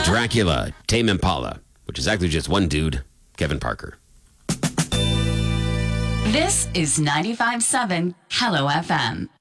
Dracula, Tame Impala, which is actually just one dude, Kevin Parker. This is 95.7 Hello FM.